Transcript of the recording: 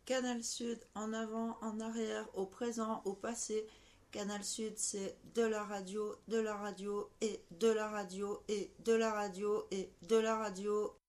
Canal Sud, en avant, en arrière, au présent, au passé. Canal Sud, c'est de la radio, de la radio et de la radio et de la radio et de la radio.